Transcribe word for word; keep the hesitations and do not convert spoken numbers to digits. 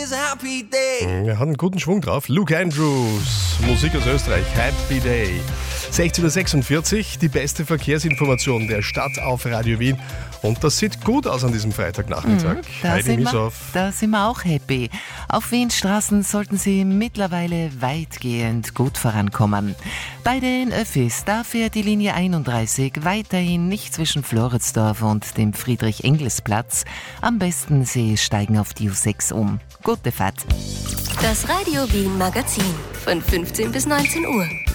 is a happy day. Er hat einen guten Schwung drauf. Luke Andrews, Musik aus Österreich, Happy Day. sechzehn Uhr sechsundvierzig, die beste Verkehrsinformation der Stadt auf Radio Wien. Und das sieht gut aus an diesem Freitagnachmittag. Mhm, da, Heidi sind wir, Mieshoff. da sind wir auch happy. Auf Wiens Straßen sollten Sie mittlerweile weitgehend gut vorankommen. Bei den Öffis, da fährt die Linie einunddreißig weiterhin nicht zwischen Floridsdorf und dem Friedrich-Engels-Platz. Am besten Sie steigen auf die U sechs um. Gute Fahrt. Das Radio Wien Magazin von fünfzehn bis neunzehn Uhr.